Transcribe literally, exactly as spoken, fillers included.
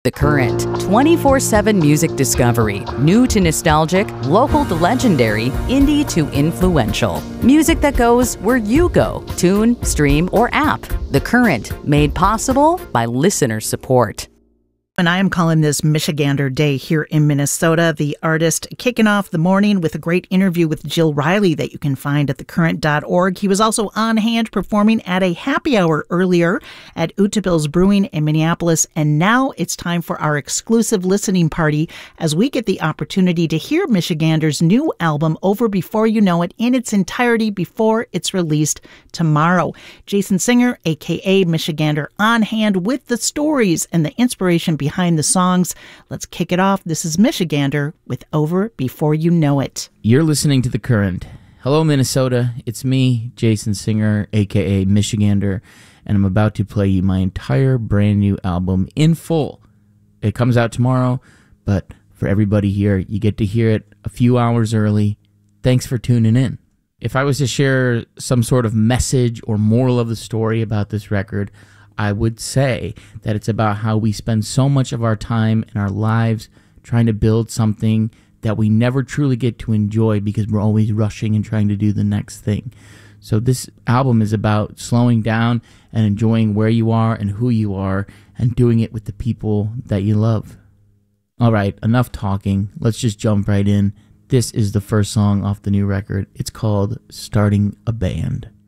The Current, twenty-four seven music discovery. New to nostalgic, local to legendary, indie to influential. Music that goes where you go. Tune, stream, or app. The Current, made possible by listener support. And I am calling this Michigander Day here in Minnesota. The artist kicking off the morning with a great interview with Jill Riley that you can find at the current dot org. He was also on hand performing at a happy hour earlier at Utabill's Brewing in Minneapolis. And now it's time for our exclusive listening party as we get the opportunity to hear Michigander's new album, Over Before You Know It, in its entirety before it's released tomorrow. Jason Singer, a k a. Michigander, on hand with the stories and the inspiration behind behind the songs. Let's kick it off. This is Michigander with Over Before You Know It. You're listening to The Current. Hello, Minnesota. It's me, Jason Singer, a k a. Michigander, and I'm about to play you my entire brand new album in full. It comes out tomorrow, but for everybody here, you get to hear it a few hours early. Thanks for tuning in. If I was to share some sort of message or moral of the story about this record, I would say that it's about how we spend so much of our time in our lives trying to build something that we never truly get to enjoy because we're always rushing and trying to do the next thing. So this album is about slowing down and enjoying where you are and who you are and doing it with the people that you love. All right, enough talking. Let's just jump right in. This is the first song off the new record. It's called Starting a Band.